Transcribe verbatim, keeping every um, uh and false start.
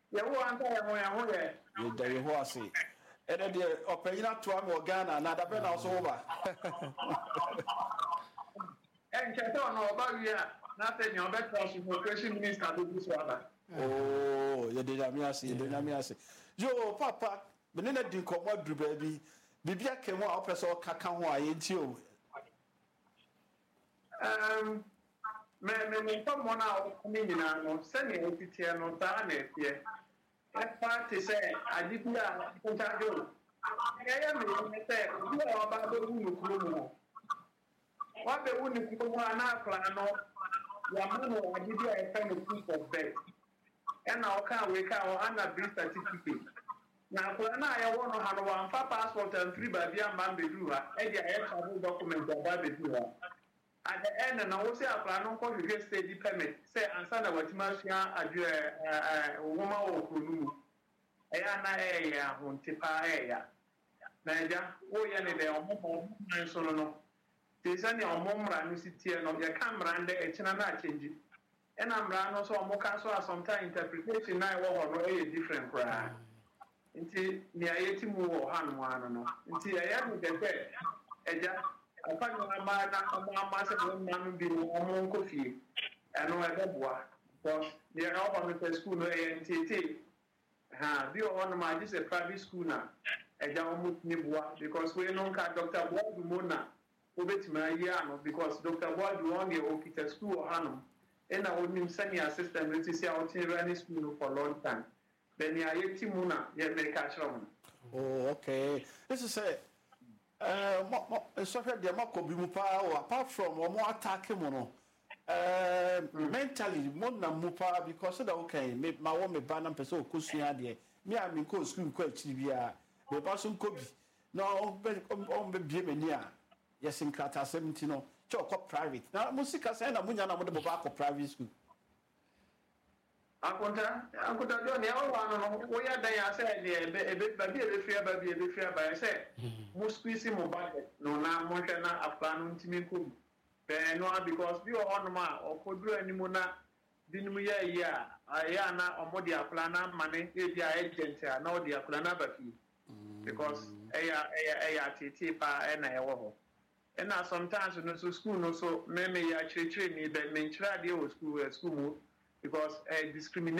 ya wo anta ya ho ya ho ye ye da ye ho ase ene de opanyina to am Ghana na da be na so ba en cheto no ba wi a na te ni obe transportation minister do bi so aba oh ye de nyame ase ye de nyame ase yo papa me ne na din komo duru ba bi bibia kemu a opeso kaka ho a ye nti o um me me me to mo na o ni nyina no se ne otitie no ta na efie e party say adibia ntajo ya ya me ne se obi a oba do wu kuro mu wa be wu ni kuro mu ana akla no ya ma no adibia e fa no proof of birth and na o kan we ka o ana birth certificate na akla na ya wo no ha no wa mfa passport and free ba bia ma bedu ha e dia e travel document ba bedu ha at the end na wo se akla no ko hwe study permit say ansa na watima sua adwe eh woma wo kunu e ya na e ya hontipa e ya na ja wo ye ne de omo man so no no te se ne omo mra no sitie no ye camera nde e china na change e na mra no so omo ka so sometimes interpretation na e wo ho no e different kra nti ni ayeti mu wo hanu anu no nti ya ya de de eja afanyo ama na omo ama se mo manu bi no omo nko fie eno e beboa because they are all on the school no e nti ha bi o no ma just a private school na eja omo ni boa because we no ka Doctor Boadu Mona obetima ya no because Doctor Boadu on the okita school hanu e na onim senior assistant nti se out in running school for long time then ya yeti mu na ye make a show. Oh, okay. This is a uh mo so hwe de makobi mu pa apart from mo attack mo no uh mentally mo na mu pa because that okay me ma wo me ba na person okosua de me a me ko school ko achiri bia me ba so nkobi no on be bie mani a yes in krata seventy no cho ko private na mo sika say na munya na mo de ba ko private school akonta akonta do ne o wa no wo ya dan ya say de ebe ba bi ebe fia ba bi ebe fia ba say mo squeeze mo budget no na mo hwe na afa no ntimi ko be no because bi o no ma o koduru animu na dinum ya ya aya na omo de afla na mane e bi a agent a na o de afla na ba fi because eya eya eya tete pa e na e wo ho e na sometimes no so school no so me me ya chire chire ni be me chira de o school school mo because uh, discrimination